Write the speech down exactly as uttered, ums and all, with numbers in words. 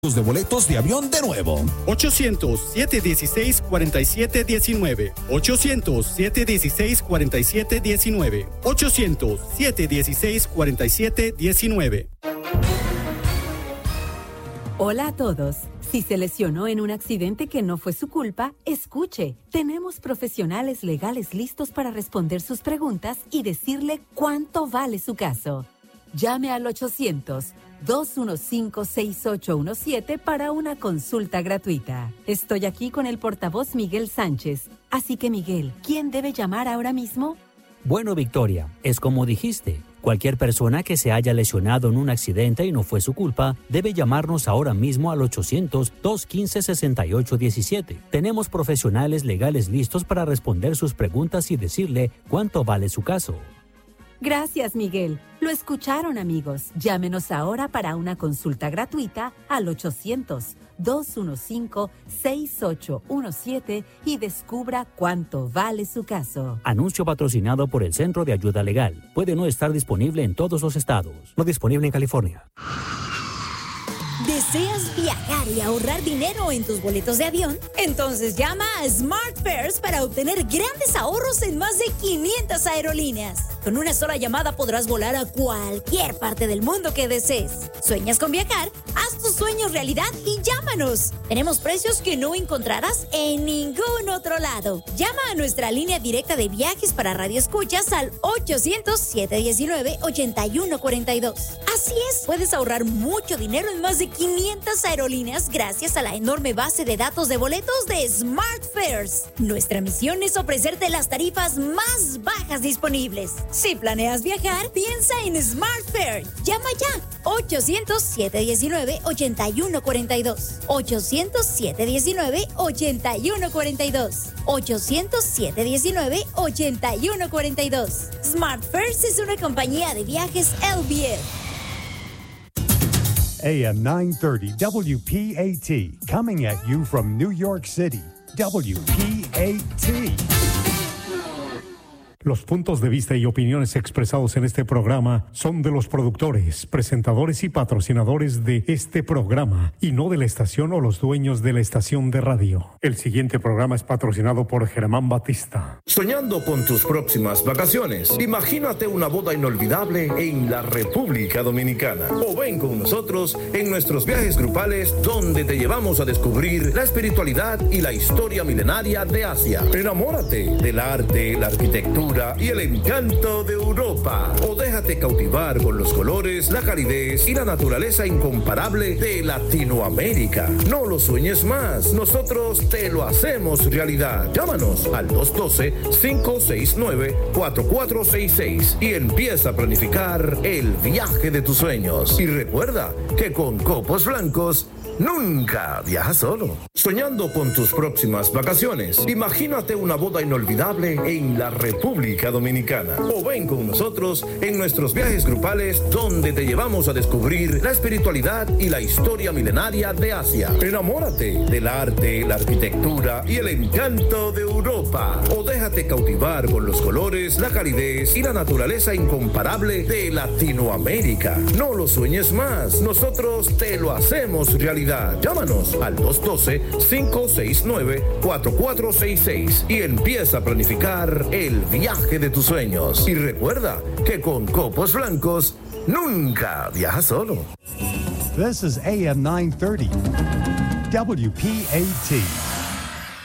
de boletos de avión de nuevo. ochocientos, siete dieciséis, cuarenta y siete diecinueve. ochocientos, siete dieciséis, cuarenta y siete diecinueve. ochocientos, siete dieciséis, cuarenta y siete diecinueve. Hola a todos. Si se lesionó en un accidente que no fue su culpa, escuche. Tenemos profesionales legales listos para responder sus preguntas y decirle cuánto vale su caso. Llame al ochocientos, dos quince, seis ocho diecisiete para una consulta gratuita. Estoy aquí con el portavoz Miguel Sánchez. Así que, Miguel, ¿quién debe llamar ahora mismo? Bueno, Victoria, es como dijiste. Cualquier persona que se haya lesionado en un accidente y no fue su culpa, debe llamarnos ahora mismo al ochocientos, dos quince, sesenta y ocho diecisiete. Tenemos profesionales legales listos para responder sus preguntas y decirle cuánto vale su caso. Gracias, Miguel. Lo escucharon, amigos. Llámenos ahora para una consulta gratuita al ochocientos, dos quince, seis ocho diecisiete y descubra cuánto vale su caso. Anuncio patrocinado por el Centro de Ayuda Legal. Puede no estar disponible en todos los estados. No disponible en California. ¿Deseas viajar y ahorrar dinero en tus boletos de avión? Entonces llama a SmartFares para obtener grandes ahorros en más de quinientas aerolíneas. Con una sola llamada podrás volar a cualquier parte del mundo que desees. ¿Sueñas con viajar? Haz tus sueños realidad y llámanos. Tenemos precios que no encontrarás en ningún otro lado. Llama a nuestra línea directa de viajes para radioescuchas al ochocientos, siete diecinueve, ochenta y uno cuarenta y dos. Así es, puedes ahorrar mucho dinero en más de quinientas aerolíneas gracias a la enorme base de datos de boletos de SmartFares. Nuestra misión es ofrecerte las tarifas más bajas disponibles. Si planeas viajar, piensa en SmartFares. Llama ya. ochocientos, siete diecinueve, ochenta y uno cuarenta y dos. ochocientos, siete diecinueve, ochenta y uno cuarenta y dos. ochocientos, siete diecinueve, ochenta y uno cuarenta y dos. SmartFares es una compañía de viajes L B F. A M nine thirty W P A T, coming at you from New York City. W P A T. Los puntos de vista y opiniones expresados en este programa son de los productores, presentadores y patrocinadores de este programa y no de la estación o los dueños de la estación de radio. El siguiente programa es patrocinado por Germán Batista. Soñando con tus próximas vacaciones, imagínate una boda inolvidable en la República Dominicana. O ven con nosotros en nuestros viajes grupales donde te llevamos a descubrir la espiritualidad y la historia milenaria de Asia. Enamórate del arte, la arquitectura y el encanto de Europa. O déjate cautivar con los colores, la calidez y la naturaleza incomparable de Latinoamérica. No lo sueñes más, nosotros te lo hacemos realidad. Llámanos al dos uno dos, cinco seis nueve, cuatro cuatro seis seis y empieza a planificar el viaje de tus sueños. Y recuerda que con Copos Blancos nunca viajas solo. Soñando con tus próximas vacaciones, imagínate una boda inolvidable en la República Dominicana. O ven con nosotros en nuestros viajes grupales donde te llevamos a descubrir la espiritualidad y la historia milenaria de Asia. Enamórate del arte, la arquitectura y el encanto de Europa. O déjate cautivar con los colores, la calidez y la naturaleza incomparable de Latinoamérica. No lo sueñes más, nosotros te lo hacemos realidad. Llámanos al dos uno dos, cinco seis nueve, cuatro cuatro seis seis y empieza a planificar el viaje de tus sueños. Y recuerda que con Copos Blancos nunca viajas solo. This is A M nine thirty W P A T.